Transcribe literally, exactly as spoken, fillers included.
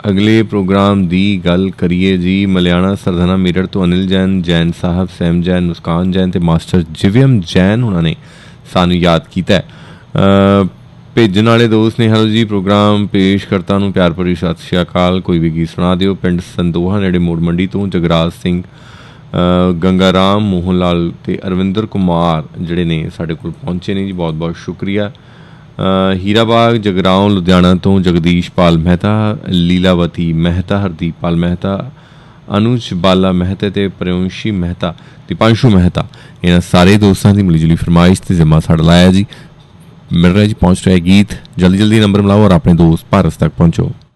अगले प्रोग्राम की गल करिए जी मलियाना सरदाना मेरठ तो अनिल जैन, जैन साहब, सैम जैन, मुस्कान जैन ते मास्टर जिवियम जैन उन्होंने सानू याद किया है। भेजन वाले दोस्त ने हेलो जी प्रोग्राम पेशकर्ता नूं प्यार भरी सत श्री अकाल। कोई भी गीत सुना दिओ। पिंड संदोहा नेड़े मोड़ मंडी तो जगराज सिंह, गंगा राम, मोहन लाल ते अरविंदर कुमार जिहड़े ने साडे कोल पहुंचे ने जी, बहुत बहुत शुक्रिया। हीरा बाग जगराओं लुधियाना तो जगदीश पाल मेहता, लीलावती मेहता, हरदीप पाल मेहता, अनुज बाला मेहता ते प्रयोंशी मेहता, दीपांशु मेहता, इन्हां सारे दोस्तों की मिली जुली फरमाइश ते जिम्मा साड़ा लाया जी। मिल रहा जी, पहुँच रहा है गीत। जल्दी जल्दी नंबर मिलाओ और अपने दोस्त भारत तक पहुँचो।